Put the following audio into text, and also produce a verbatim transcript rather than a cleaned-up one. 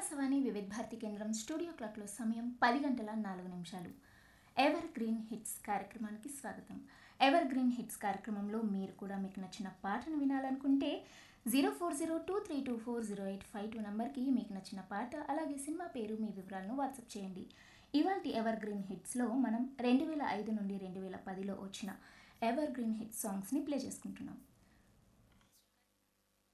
ఆకాశవాణి వివిధ భారతి కేంద్రం స్టూడియో క్లాక్లో సమయం పది గంటల నాలుగు నిమిషాలు. ఎవర్ గ్రీన్ హిట్స్ కార్యక్రమానికి స్వాగతం. ఎవర్ గ్రీన్ హిట్స్ కార్యక్రమంలో మీరు కూడా మీకు నచ్చిన పాటను వినాలనుకుంటే zero four zero two three two four zero eight five two నెంబర్కి మీకు నచ్చిన పాట అలాగే సినిమా పేరు మీ వివరాలను వాట్సాప్ చేయండి. ఇవాల్టి ఎవర్ గ్రీన్ హిట్స్లో మనం రెండు వేల ఐదు నుండి రెండు వేల పదిలో వచ్చిన ఎవర్ గ్రీన్ హిట్ సాంగ్స్ని ప్లే చేసుకుంటున్నాం.